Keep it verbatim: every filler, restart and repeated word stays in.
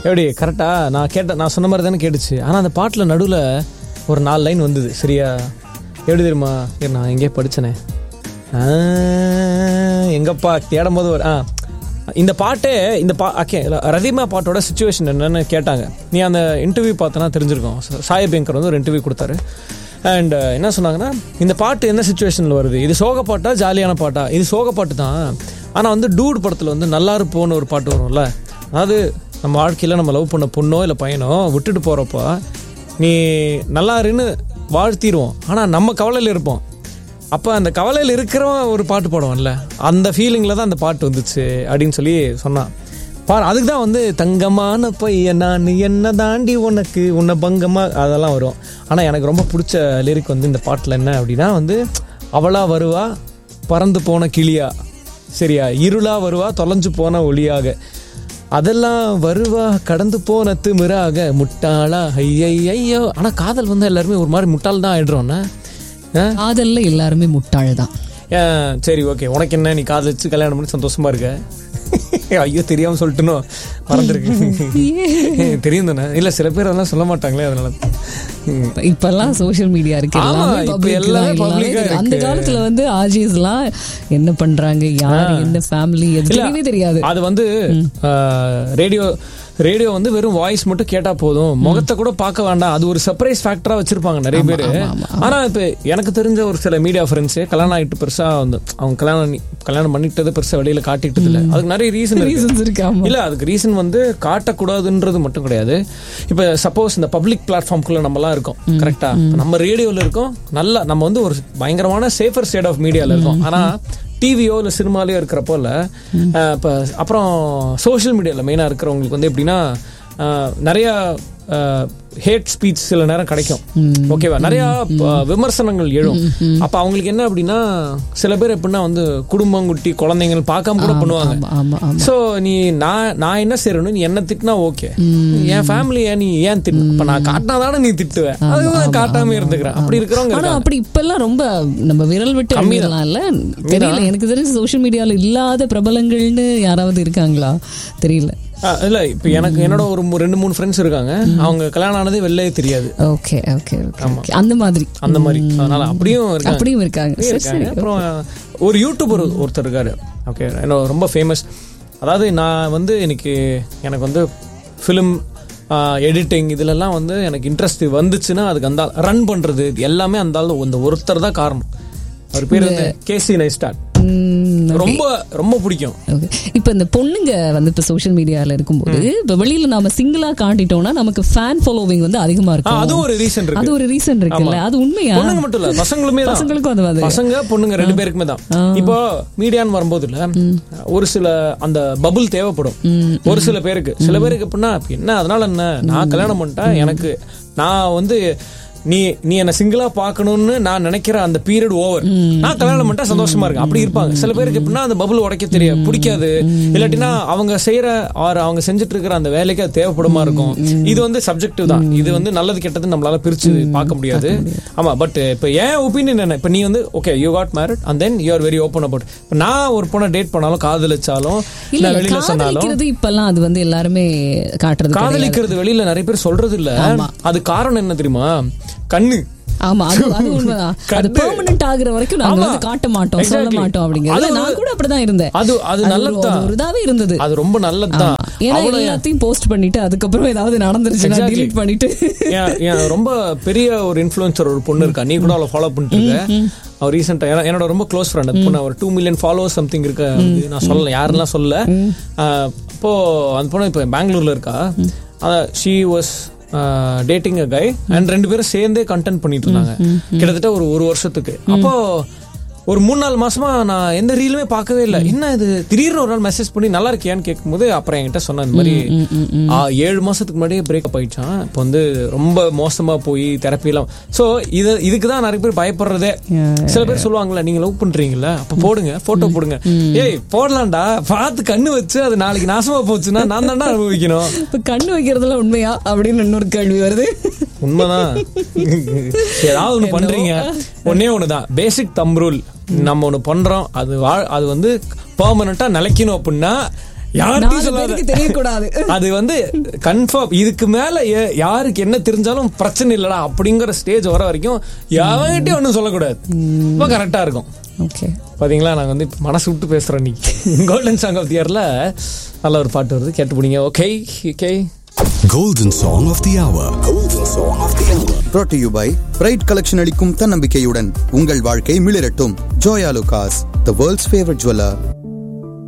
எப்படி கரெக்டா நான் கேட்ட நான் சொன்ன மாதிரி தானே கேட்டுச்சு. ஆனால் அந்த பாட்டில் நடுவில் ஒரு நாலு லைன் வந்தது சரியா. எப்படி தெரியுமா, நான் எங்கேயே படித்தனே, எங்கப்பா தேடும் போது ஒரு ஆ இந்த பாட்டே இந்த பா ஓகே ரதிமா பாட்டோட சிச்சுவேஷன் என்னன்னு கேட்டாங்க. நீ அந்த இன்டர்வியூ பார்த்தனா தெரிஞ்சிருக்கோம். சாயபேங்கர் வந்து ஒரு இன்டர்வியூ கொடுத்தாரு. அண்ட் என்ன சொன்னாங்கன்னா, இந்த பாட்டு என்ன சிச்சுவேஷனில் வருது, இது சோக பாட்டா ஜாலியான பாட்டா, இது சோக பாட்டு தான். ஆனால் வந்து டூட் படத்தில் வந்து நல்லா இருப்போன்னு ஒரு பாட்டு வரும்ல, அதாவது நம்ம வாழ்க்கையில் நம்ம லவ் பண்ண பொண்ணோ இல்லை பையனோ விட்டுட்டு போகிறப்போ நீ நல்லா இருன்னு வாழ்த்திடுவோம், ஆனால் நம்ம கவலையில் இருப்போம். அப்போ அந்த கவலையில் இருக்கிறவன் ஒரு பாட்டு பாடுவான்ல, அந்த ஃபீலிங்கில் தான் அந்த பாட்டு வந்துச்சு அப்படின்னு சொல்லி சொன்னான். பாரு அதுக்கு தான் வந்து தங்கமான பையன் நான் என்ன தாண்டி உனக்கு உன்னை பங்கமா அதெல்லாம் வரும். ஆனால் எனக்கு ரொம்ப பிடிச்ச லிரிக் வந்து இந்த பாட்டில் என்ன அப்படின்னா வந்து, அவளா வருவா பறந்து போன கிளியா, சரியா, இருளா வருவா தொலைஞ்சு போன ஒளியாக, அதெல்லாம் வருவா கடந்து போன திமிராக, முட்டாளா ஐயையோ. ஆனால் காதல் வந்து எல்லாருமே ஒரு மாதிரி முட்டாள் தான் ஆயிடுறோம்னா, காதல்ல எல்லாருமே முட்டாள் தான். சரி ஓகே, உனக்கு என்ன, நீ காதலிச்சு கல்யாணம் பண்ணி சந்தோஷமா இருக்க. ஐயோ தெரியாம சொல்லிட்டுனோ மறந்துருக்கு. தெரியும் தானே, இல்ல சில பேர் அதெல்லாம் சொல்ல மாட்டாங்களே, அதனால இப்பெல்லாம் சோசியல் மீடியா இருக்கு, அந்த காலத்துல வந்து ஆர்ஜிஸ் எல்லாம் என்ன பண்றாங்க, யார் என்ன ஃபேமிலி எதுவுமே தெரியாது. அது வந்து ரேடியோ ரேடியோ வந்து வெறும் வாய்ஸ் மட்டும் கேட்டா போதும், முகத்தை கூட பார்க்க வேண்டாம், அது ஒரு சர்ப்ரைஸ் ஃபேக்டரா வச்சிருப்பாங்க நிறைய பேர். ஆனா இப்ப எனக்கு தெரிஞ்ச ஒரு சில மீடியா ஃப்ரெண்ட்ஸே கல்யாணம் ஆகிட்டு பெருசா வந்து அவங்க கல்யாணம் கல்யாணம் பண்ணிட்டது பெருசா வெளியில காட்டிட்டது இல்லை. அதுக்கு நிறைய ரீசன் ரீசன்ஸ் இருக்கு. இல்ல அதுக்கு ரீசன் வந்து காட்டக்கூடாதுன்றது மட்டும் கிடையாது. இப்ப சப்போஸ் இந்த பப்ளிக் பிளாட்ஃபார்ம்குள்ள நம்ம எல்லாம் இருக்கோம் கரெக்டா, நம்ம ரேடியோல இருக்கோம், நல்லா நம்ம வந்து ஒரு பயங்கரமான சேஃபர் சைட் ஆஃப் மீடியால இருக்கோம். ஆனா டிவியோ இல்லை சினிமாலையோ இருக்கிறப்போ இல்லை, இப்போ அப்புறம் சோஷியல் மீடியாவில் மெயினாக இருக்கிறவங்களுக்கு வந்து எப்படின்னா நிறையா ஹேட் ஸ்பீச் சில நேரம் கிடைக்கும், ஓகேவா, நிறையா விமர்சனங்கள் எழும். அப்போ அவங்களுக்கு என்ன அப்படின்னா, சில பேர் எப்படின்னா வந்து குடும்பம் குட்டி குழந்தைங்கள் பார்க்காம கூட பண்ணுவாங்க. ஸோ நீ நான் நான் என்ன செய்யணும், நீ என்ன திட்டினா ஓகே, என் ஃபேமிலியை நீ ஏன் திட்டு, இப்போ நான் காட்டினாதானே நீ திட்டுவேன், அதுதான் காட்டாம இருந்துக்கிறேன். அப்படி இருக்கிறவங்க அப்படி இப்பெல்லாம் ரொம்ப நம்ம விரல் விட்டு கம்மியெல்லாம் இல்லை, தெரியல. எனக்கு தெரிஞ்ச சோஷியல் மீடியாவில் இல்லாத பிரபலங்கள்னு யாராவது இருக்காங்களா தெரியல. இல்ல இப்ப எனக்கு என்னோட ஒரு ரெண்டு மூணு ஃப்ரெண்ட்ஸ் இருக்காங்க, அவங்க கல்யாணம் ஆனதே வெளியே தெரியாது. ஓகே ஓகே ஓகே, அந்த மாதிரி அந்த மாதிரி அதனால அப்படியும் அப்படியும் இருக்காங்க. அப்புறம் ஒரு யூடியூபர் ஒருத்தர் இருக்காரு, ஓகே, என்னோட ரொம்ப ஃபேமஸ். அதாவது நான் வந்து எனக்கு எனக்கு வந்து ஃபிலிம் எடிட்டிங் இதுலலாம் வந்து எனக்கு இன்ட்ரெஸ்ட் வந்துச்சுன்னா அதுக்கு அந்த ரன் பண்றது எல்லாமே அந்த அந்த ஒருத்தர் தான் காரணம். அவர் பேர் வந்து கேசி நைஸ்டாட். ரொம்ப ரொம்ப பிடிக்கும். இப்ப இந்த பொண்ணுங்க வந்து இப்ப சோஷியல் மீடியால இருக்கும்போது இப்ப வெளியில நாம சிங்கிளா காட்டிட்டோம்னா நமக்கு ஃபேன் ஃபாலோவிங் வந்து அதிகமா இருக்கும். அது ஒரு ரீசன் இருக்கு, அது ஒரு ரீசன் இருக்குல்ல. அது உண்மையா? பொண்ணுங்க மட்டும் இல்ல, பசங்களுமே தான், பசங்களுக்கும் அது வந்து பசங்க பொண்ணுங்க ரெண்டு பேருக்குமே தான். இப்போ மீடியான்னு வரும்போது இல்ல, ஒரு சில அந்த பபுள் தேவைப்படும் ஒரு சில பேருக்கு. சில பேருக்கு எப்படின்னா என்ன, அதனால என்ன, நான் கல்யாணம் பண்ணிட்டேன், எனக்கு நான் வந்து நீ நீ என்ன சிங்கிளா பாக்கணும்னு நான் நினைக்கிற அந்த பீரியட் ஓவர், நான் கல்யாணம் பண்ணிட்டா சந்தோஷமா இருக்கு, அப்படி இருப்பாங்க. சில பேருக்கு எப்படின்னா அந்த பபுள் உடைக்க தெரிய பிடிக்காது, இல்லாட்டினா அவங்க செய்யற ஆர் அவங்க செஞ்சுட்டு இருக்கிற அந்த வேலைக்கு அது தேவைப்படுமா இருக்கும். இது வந்து சப்ஜெக்டிவ் தான், இது வந்து நல்லது கெட்டது நம்மளால பிரிச்சு பார்க்க முடியாது. ஆமா, பட் இப்ப ஏன் ஒப்பீனியன் என்ன, இப்ப நீ வந்து okay you got married and then you are very open about. நான் ஒரு பொண்ணை டேட் பண்ணாலும் காதலிச்சாலும் இல்ல வெளியில சொன்னாலும் இப்பெல்லாம் அது வந்து எல்லாருமே காட்டுறது, காதலிக்கிறது வெளியில நிறைய பேர் சொல்றது இல்ல. அது காரணம் என்ன தெரியுமா, கண்ணு. ஆமா, அது அது உண்மைதான். அது பெர்மனன்ட் ஆகுற வரைக்கும் நாங்க வந்து காட்ட மாட்டோம், சொல்ல மாட்டோம் அப்படிங்கிறது. நான் கூட அப்படிதான் இருந்தேன். அது அது நல்லதா ஒருதாவே இருந்தது, அது ரொம்ப நல்லதுதான். ஏன்னா எல்லாத்தையும் போஸ்ட் பண்ணிட்டு அதுக்கப்புறம் ஏதாவது நடந்துருச்சுன்னா delete பண்ணிட்டு. ரொம்ப பெரிய ஒரு இன்ஃப்ளூயன்சர் ஒரு பொண்ணு இருக்கா, நீ கூட அவளை ஃபாலோ பண்ணிட்டு இருக்க. அவர் ரீசெண்டா என்னோட ரொம்ப க்ளோஸ் ஃப்ரெண்ட், அது பொண்ணு ஒரு டூ மில்லியன் ஃபாலோவர்ஸ் சம்திங் இருக்க, நான் சொல்லல யாரெல்லாம் சொல்லல. அப்போ அந்த பொண்ணு இப்போ பெங்களூர்ல இருக்கா. She was dating a guy and ரெண்டு பேரும் சேர்ந்தே கண்டென்ட் பண்ணிட்டு இருந்தாங்க கிட்டத்தட்ட ஒரு ஒரு வருஷத்துக்கு. அப்போ ஒரு மூணு நாலு மாசமா நான் எந்த ரீலுமே பார்க்கவே இல்லை. என்ன இது திடீர்னு ஒரு நாள் மெசேஜ் பண்ணி நல்லா இருக்கியான்னு கேட்கும்போது அப்புறம் என்கிட்ட சொன்ன இந்த மாதிரி ஏழு மாசத்துக்கு முன்னாடியே பிரேக்கப் ஆயிடுச்சான், இப்போ வந்து ரொம்ப மோசமா போய் தெரப்பி எல்லாம். ஸோ இது இதுக்குதான் நிறைய பேர் பயப்படுறதே. சில பேர் சொல்லுவாங்கல்ல, நீங்க லவ் பண்றீங்களா அப்ப போடுங்க, போட்டோ போடுங்க. ஏய் போடலாம்டா, பார்த்து கண்ணு வச்சு அது நாளைக்கு நாசமா போச்சுன்னா நான் தான்டா அனுபவிக்கணும். இப்ப கண்ணு வைக்கிறதுல உண்மையா அப்படின்னு இன்னொரு கேள்வி வருது. உண்மைதான், ஏதாவது ஒண்ணு பண்றீங்க, ஒன்னே ஒண்ணுதான் பேசிக் தம் ரூல், நம்ம ஒண்ணு பண்றோம் அது அது வந்து பெர்மனண்டா நிலைக்கணும் அப்படின்னா யாருக்கும் சொல்லாத, தெரியக்கூடாது. அது வந்து கன்ஃபார்ம் இதுக்கு மேல யாருக்கு என்ன தெரிஞ்சாலும் பிரச்சனை இல்லடா அப்படிங்கிற ஸ்டேஜ் வர வரைக்கும் யார்கிட்டயும் ஒன்றும் சொல்லக்கூடாது. ரொம்ப கரெக்டா இருக்கும். ஓகே, பாத்தீங்களா, நாங்க வந்து மனசு விட்டு பேசுறோம். நீ கோல்டன் சாங் ஆஃப் தி இயர்ல நல்ல ஒரு பாட்டு வருது, கேட்டு போனீங்க. Okay okay, Golden Song of the Hour. Golden Song of the Hour. Brought to you by Pride Collection அளிக்கும் தன்னம்பிக்கையுடன் உங்கள் வாழ்க்கை மிளிரட்டும். Joya Lucas, the world's favorite jeweler.